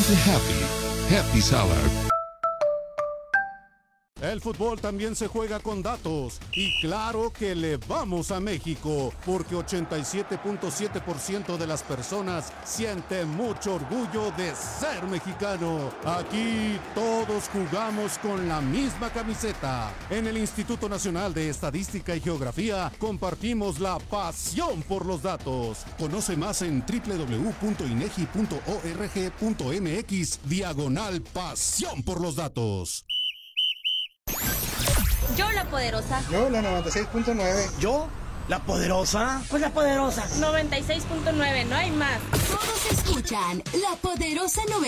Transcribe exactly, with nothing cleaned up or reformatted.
Siempre happy. Happy Salad. El fútbol también se juega con datos y claro que le vamos a México porque ochenta y siete punto siete por ciento de las personas sienten mucho orgullo de ser mexicano. Aquí todos jugamos con la misma camiseta. En el Instituto Nacional de Estadística y Geografía compartimos la pasión por los datos. Conoce más en doble u doble u doble u punto inegi punto org punto mx diagonal pasión por los datos. Yo la poderosa. Yo la noventa y seis punto nueve. Yo la poderosa. Pues la poderosa. noventa y seis punto nueve, no hay más. Todos escuchan La Poderosa noventa.